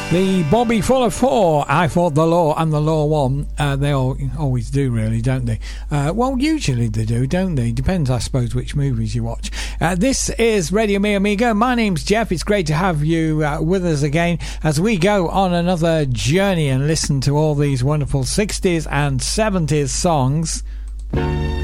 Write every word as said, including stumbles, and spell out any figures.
The Bobby Fuller Four, I Fought the Law and the Law won. Uh, they all, always do, really, don't they? Uh, well, usually they do, don't they? Depends, I suppose, which movies you watch. Uh, this is Radio Mi Amigo. My name's Jeff. It's great to have you uh, with us again as we go on another journey and listen to all these wonderful sixties and seventies songs.